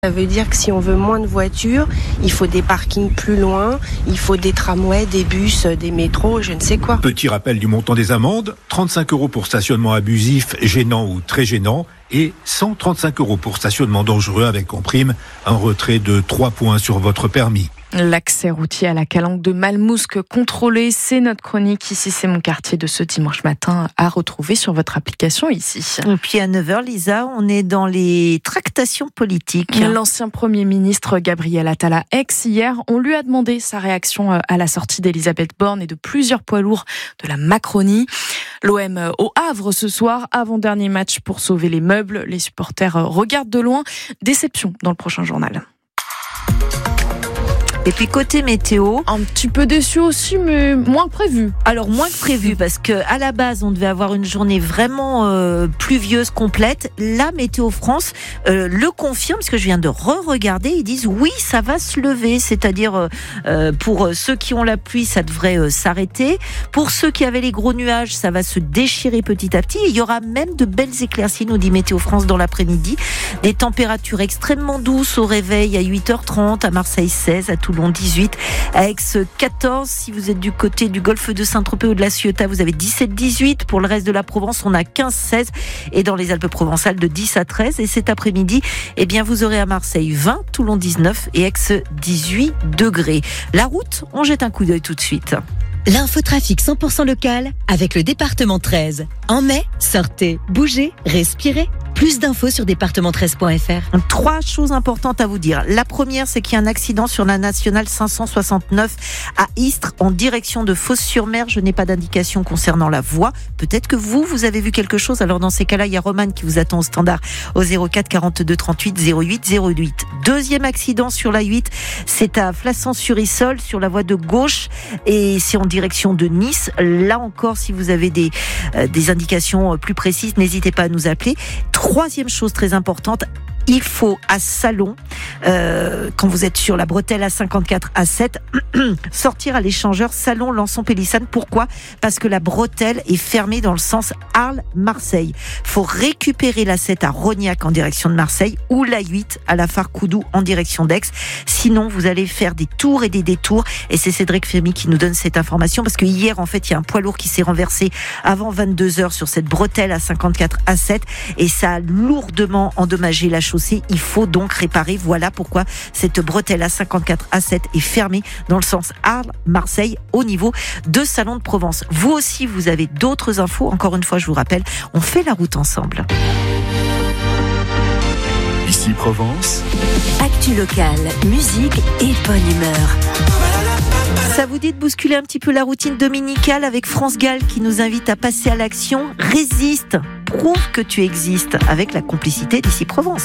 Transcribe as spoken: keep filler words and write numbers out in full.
Ça veut dire que si on veut moins de voitures, il faut des parkings plus loin, il faut des tramways, des bus, des métros, je ne sais quoi. Petit rappel du montant des amendes, trente-cinq euros pour stationnement abusif, gênant ou très gênant, et cent trente-cinq euros pour stationnement dangereux avec en prime un retrait de trois points sur votre permis. L'accès routier à la calanque de Malmousque contrôlé, c'est notre chronique Ici c'est mon quartier de ce dimanche matin à retrouver sur votre application Ici. Et puis à neuf heures, Lisa, on est dans les tractations politiques. L'ancien Premier ministre Gabriel Attal à Aix, hier, on lui a demandé sa réaction à la sortie d'Elisabeth Borne et de plusieurs poids lourds de la Macronie. L'O M au Havre ce soir, avant-dernier match pour sauver les meubles. Les supporters regardent de loin. Déception dans le prochain journal. Et puis côté météo, un petit peu déçu aussi, mais moins que prévu. Alors moins que prévu, parce que à la base on devait avoir une journée vraiment euh, pluvieuse complète. La Météo France euh, le confirme, parce que je viens de re-regarder. Ils disent oui, ça va se lever, c'est-à-dire euh, pour ceux qui ont la pluie, ça devrait euh, s'arrêter. Pour ceux qui avaient les gros nuages, ça va se déchirer petit à petit. Et il y aura même de belles éclaircies, nous dit Météo France, dans l'après-midi. Des températures extrêmement douces au réveil à huit heures trente, à Marseille seize, à Toulon dix-huit, à Aix quatorze. Si vous êtes du côté du golfe de Saint-Tropez ou de la Ciotat, vous avez dix-sept dix-huit. Pour le reste de la Provence, on a quinze seize. Et dans les Alpes-Provençales, de dix à treize. Et cet après-midi, eh bien, vous aurez à Marseille vingt, Toulon dix-neuf et Aix dix-huit degrés. La route, on jette un coup d'œil tout de suite. L'infotrafic cent pour cent local avec le département treize. En mai, sortez, bougez, respirez. Plus d'infos sur département treize point f r. Trois choses importantes à vous dire. La première, c'est qu'il y a un accident sur la nationale cinq cent soixante-neuf à Istres en direction de Fos-sur-Mer. Je n'ai pas d'indication concernant la voie. Peut-être que vous, vous avez vu quelque chose. Alors dans ces cas-là, il y a Romane qui vous attend au standard au zéro quatre quarante-deux trente-huit zéro huit zéro huit. Deuxième accident sur la huit, c'est à Flassan-sur-Issol sur la voie de gauche et c'est en direction de Nice. Là encore, si vous avez des, euh, des indications plus précises, n'hésitez pas à nous appeler. Troisième chose très importante, il faut à Salon, euh, quand vous êtes sur la bretelle A cinquante-quatre A sept, sortir à l'échangeur Salon-Lançon-Pélissane. Pourquoi ? Parce que la bretelle est fermée dans le sens Arles-Marseille. Il faut récupérer la sept à Rognac en direction de Marseille ou la huit à la Phare-Coudou en direction d'Aix. Sinon, vous allez faire des tours et des détours. Et c'est Cédric Fermi qui nous donne cette information parce que hier, en fait, il y a un poids lourd qui s'est renversé avant vingt-deux heures sur cette bretelle A cinquante-quatre A sept et ça a lourdement endommagé la chaussée. Il faut donc réparer. Voilà pourquoi cette bretelle A cinquante-quatre A sept est fermée dans le sens Arles-Marseille au niveau de Salon de Provence. Vous aussi, vous avez d'autres infos. Encore une fois, je vous rappelle, on fait la route ensemble. Ici Provence. Actu locale, musique et bonne humeur. Ça vous dit de bousculer un petit peu la routine dominicale avec France Gall qui nous invite à passer à l'action. Résiste, prouve que tu existes avec la complicité d'Ici Provence.